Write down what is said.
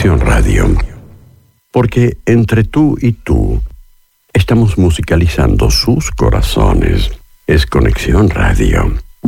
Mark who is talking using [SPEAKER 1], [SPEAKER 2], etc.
[SPEAKER 1] Conexión Radio. Porque entre tú y tú estamos musicalizando sus corazones. Es Conexión Radio.